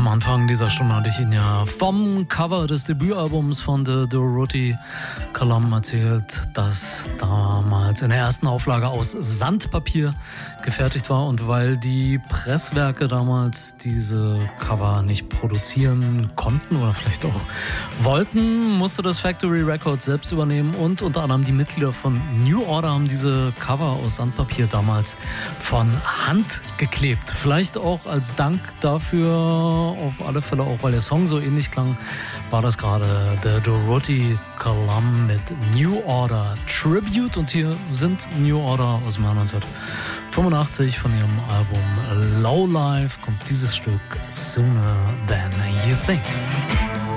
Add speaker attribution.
Speaker 1: Anfang dieser Stunde hatte ich Ihnen ja vom Cover des Debütalbums von The Dorothy Column erzählt, das damals in der ersten Auflage aus Sandpapier gefertigt war. Und weil die Presswerke damals diese Cover nicht produzieren konnten oder vielleicht auch wollten, musste das Factory Records selbst übernehmen. Und unter anderem die Mitglieder von New Order haben diese Cover aus Sandpapier damals von Hand geklebt. Vielleicht auch als Dank dafür, auf alle Fälle auch, weil der Song so ähnlich klang, war das gerade The Dorothy Column mit New Order Tribute. Und hier sind New Order aus dem Jahr 1985 von ihrem Album Low Life kommt dieses Stück Sooner Than You Think.